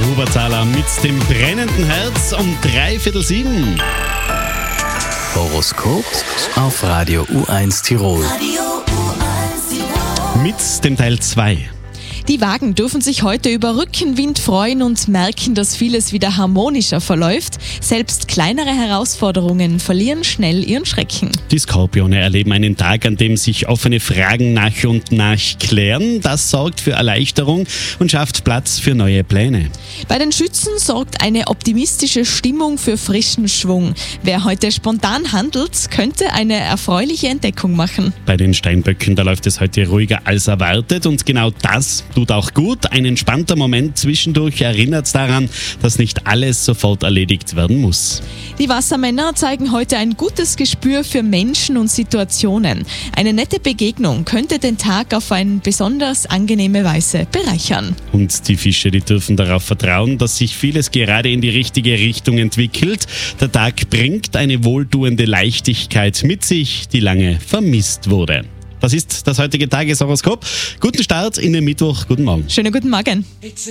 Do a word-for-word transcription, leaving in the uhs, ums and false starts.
Hubertaler mit dem brennenden Herz um drei Viertel sieben. Horoskop auf Radio U eins Tirol. Mit dem Teil zwei. Die Wagen dürfen sich heute über Rückenwind freuen und merken, dass vieles wieder harmonischer verläuft. Selbst kleinere Herausforderungen verlieren schnell ihren Schrecken. Die Skorpione erleben einen Tag, an dem sich offene Fragen nach und nach klären. Das sorgt für Erleichterung und schafft Platz für neue Pläne. Bei den Schützen sorgt eine optimistische Stimmung für frischen Schwung. Wer heute spontan handelt, könnte eine erfreuliche Entdeckung machen. Bei den Steinböcken, da läuft es heute ruhiger als erwartet und genau das tut auch gut. Ein entspannter Moment zwischendurch erinnert daran, dass nicht alles sofort erledigt werden muss. Die Wassermänner zeigen heute ein gutes Gespür für Menschen und Situationen. Eine nette Begegnung könnte den Tag auf eine besonders angenehme Weise bereichern. Und die Fische, die dürfen darauf vertrauen, dass sich vieles gerade in die richtige Richtung entwickelt. Der Tag bringt eine wohltuende Leichtigkeit mit sich, die lange vermisst wurde. Das ist das heutige Tageshoroskop. Guten Start in den Mittwoch. Guten Morgen. Schönen guten Morgen.